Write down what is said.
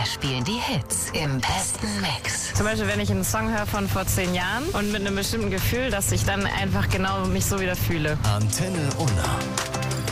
Wir spielen die Hits im besten Mix. Zum Beispiel, wenn ich einen Song höre von vor 10 Jahren und mit einem bestimmten Gefühl, dass ich dann einfach genau mich so wieder fühle. Antenne Unna.